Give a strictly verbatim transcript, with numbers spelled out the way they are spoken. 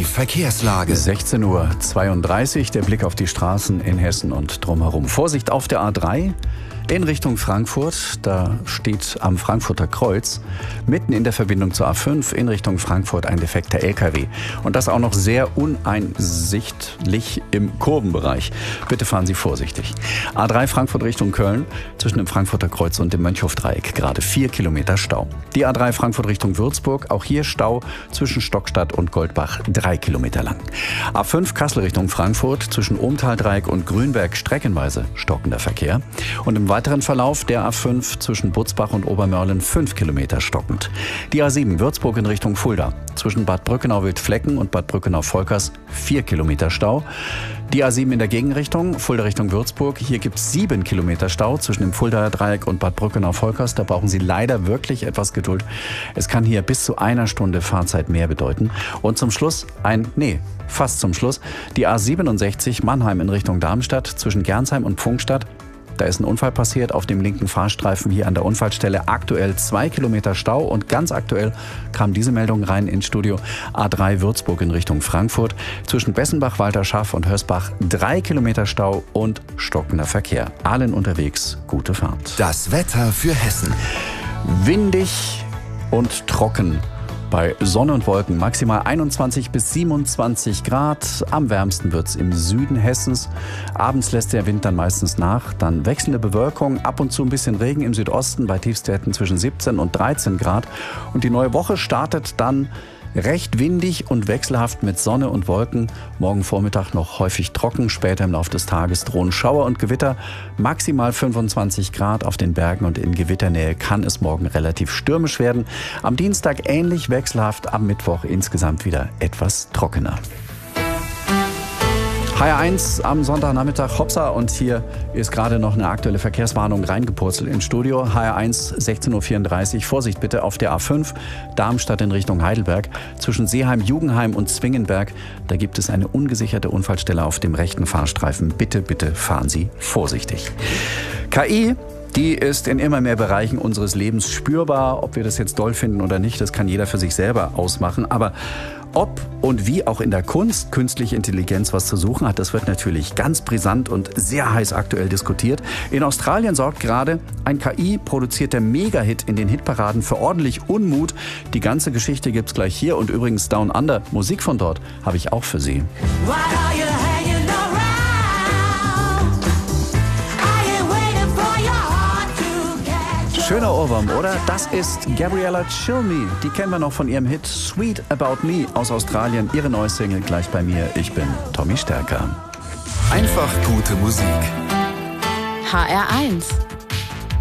Verkehrslage. sechzehn Uhr zweiunddreißig, der Blick auf die Straßen in Hessen und drumherum. Vorsicht auf der A drei in Richtung Frankfurt. Da steht am Frankfurter Kreuz mitten in der Verbindung zur A fünf in Richtung Frankfurt ein defekter L K W. Und das auch noch sehr uneinsichtlich im Kurvenbereich. Bitte fahren Sie vorsichtig. A drei Frankfurt Richtung Köln zwischen dem Frankfurter Kreuz und dem Mönchhofdreieck. Gerade vier Kilometer Stau. Die A drei Frankfurt Richtung Würzburg. Auch hier Stau zwischen Stockstadt und Goldbach. Drei Kilometer lang. A fünf Kassel Richtung Frankfurt zwischen Ohmtaldreieck und Grünberg streckenweise stockender Verkehr. Und im weiteren Verlauf der A fünf zwischen Butzbach und Obermörlen fünf Kilometer stockend. Die A sieben Würzburg in Richtung Fulda zwischen Bad Brückenau-Wildflecken und Bad Brückenau-Volkers vier Kilometer Stau. Die A sieben in der Gegenrichtung, Fulda Richtung Würzburg. Hier gibt es sieben Kilometer Stau zwischen dem Fuldaer Dreieck und Bad Brückenau-Volkers. Da brauchen Sie leider wirklich etwas Geduld. Es kann hier bis zu einer Stunde Fahrzeit mehr bedeuten. Und zum Schluss ein, nee, fast zum Schluss, die A siebenundsechzig Mannheim in Richtung Darmstadt zwischen Gernsheim und Pfungstadt. Da ist ein Unfall passiert auf dem linken Fahrstreifen hier an der Unfallstelle. Aktuell zwei Kilometer Stau und ganz aktuell kam diese Meldung rein ins Studio. A drei Würzburg in Richtung Frankfurt. Zwischen Bessenbach, Walterschaff und Hösbach drei Kilometer Stau und stockender Verkehr. Allen unterwegs gute Fahrt. Das Wetter für Hessen. Windig und trocken. Bei Sonne und Wolken maximal einundzwanzig bis siebenundzwanzig Grad. Am wärmsten wird's im Süden Hessens. Abends lässt der Wind dann meistens nach. Dann wechselnde Bewölkung, ab und zu ein bisschen Regen im Südosten bei Tiefstwerten zwischen siebzehn und dreizehn Grad. Und die neue Woche startet dann recht windig und wechselhaft mit Sonne und Wolken. Morgen Vormittag noch häufig trocken. Später im Laufe des Tages drohen Schauer und Gewitter. Maximal fünfundzwanzig Grad auf den Bergen und in Gewitternähe kann es morgen relativ stürmisch werden. Am Dienstag ähnlich wechselhaft, am Mittwoch insgesamt wieder etwas trockener. H R eins am Sonntagnachmittag, Hopsa, und hier ist gerade noch eine aktuelle Verkehrswarnung reingepurzelt ins Studio. H R eins, sechzehn Uhr vierunddreißig, Vorsicht bitte auf der A fünf, Darmstadt in Richtung Heidelberg. Zwischen Seeheim, Jugenheim und Zwingenberg, da gibt es eine ungesicherte Unfallstelle auf dem rechten Fahrstreifen. Bitte, bitte fahren Sie vorsichtig. K I, die ist in immer mehr Bereichen unseres Lebens spürbar. Ob wir das jetzt doll finden oder nicht, das kann jeder für sich selber ausmachen. Aber ob und wie auch in der Kunst künstliche Intelligenz was zu suchen hat, das wird natürlich ganz brisant und sehr heiß aktuell diskutiert. In Australien sorgt gerade ein K I-produzierter Mega-Hit in den Hitparaden für ordentlich Unmut. Die ganze Geschichte gibt's gleich hier und übrigens Down Under, Musik von dort, habe ich auch für Sie. Schöner Ohrwurm, oder? Das ist Gabriella Cilmi. Die kennen wir noch von ihrem Hit Sweet About Me aus Australien. Ihre neue Single gleich bei mir. Ich bin Tommy Stärker. Einfach gute Musik. H R eins